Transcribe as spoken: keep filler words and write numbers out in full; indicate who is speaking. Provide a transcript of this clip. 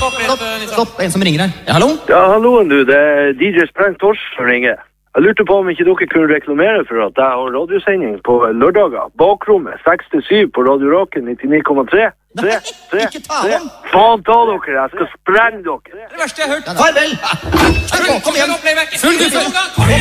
Speaker 1: stopp litt, Nissa. Stopp, en som ringer her. Ja, hallo?
Speaker 2: Ja, halloen du, det er D J Spreng Tors som ringer. Jeg lurte på om ikke dere kunne reklamere for at jeg har radiosending på lørdager. Bakrommet, seks til syv på Radio Rocken nittini komma tre.
Speaker 1: Nei, ikke ta om!
Speaker 2: Faen ta dere, jeg skal sprenge dere.
Speaker 1: Det verste jeg har hørt. Farvel! Kom igjen! Full guffel!